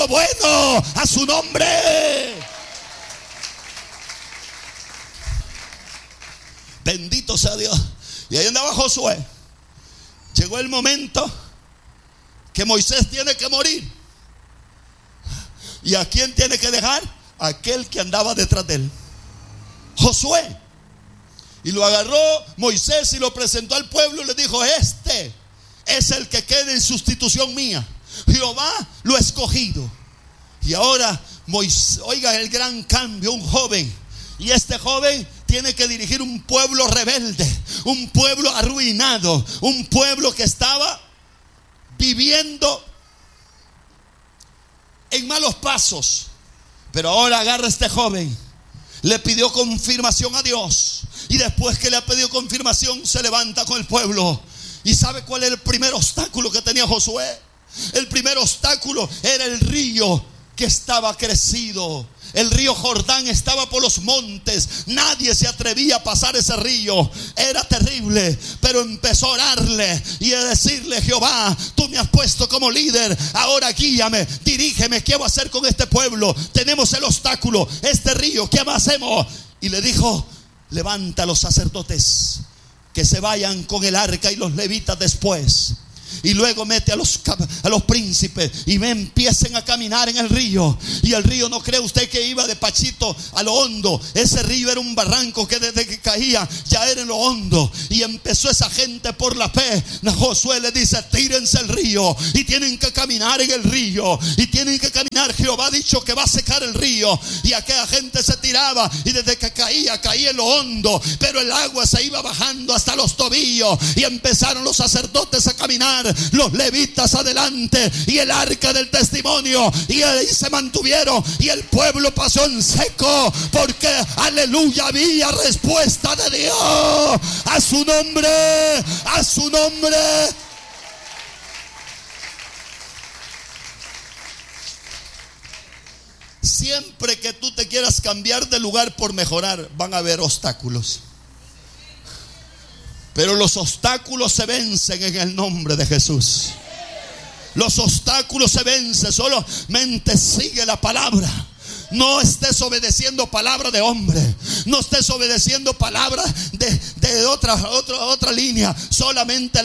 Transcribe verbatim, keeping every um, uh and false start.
lo bueno a su nombre. Bendito sea Dios. Y ahí andaba Josué. Llegó el momento que Moisés tiene que morir. ¿Y a quién tiene que dejar? Aquel que andaba detrás de él, Josué. Y lo agarró Moisés y lo presentó al pueblo y le dijo: este es el que queda en sustitución mía. Jehová lo ha escogido. Y ahora Moisés, oiga el gran cambio, un joven. Y este joven tiene que dirigir un pueblo rebelde, un pueblo arruinado, un pueblo que estaba viviendo en malos pasos. Pero ahora agarra a este joven, le pidió confirmación a Dios, y después que le ha pedido confirmación, se levanta con el pueblo. ¿Y sabe cuál es el primer obstáculo que tenía Josué? El primer obstáculo era el río que estaba crecido. El río Jordán estaba por los montes. Nadie se atrevía a pasar ese río. Era terrible. Pero empezó a orarle y a decirle: Jehová, tú me has puesto como líder. Ahora guíame, dirígeme. ¿Qué voy a hacer con este pueblo? Tenemos el obstáculo, este río. ¿Qué hacemos? Y le dijo: levanta a los sacerdotes que se vayan con el arca y los levitas después. Y luego mete a los, a los príncipes y me empiecen a caminar en el río. Y el río, no cree usted que iba de pachito a lo hondo. Ese río era un barranco que desde que caía ya era en lo hondo. Y empezó esa gente por la fe. Josué le dice: tírense el río. Y tienen que caminar en el río. Y tienen que caminar. Jehová ha dicho que va a secar el río. Y aquella gente se tiraba. Y desde que caía, caía en lo hondo. Pero el agua se iba bajando hasta los tobillos. Y empezaron los sacerdotes a caminar, los levitas adelante, y el arca del testimonio, y ahí se mantuvieron, y el pueblo pasó en seco, porque aleluya, había respuesta de Dios. A su nombre, a su nombre. Siempre que tú te quieras cambiar de lugar por mejorar, van a haber obstáculos. Pero los obstáculos se vencen en el nombre de Jesús. Los obstáculos se vencen. Solamente sigue la palabra. No estés obedeciendo palabra de hombre. No estés obedeciendo palabra de, de otra, otra, otra línea. Solamente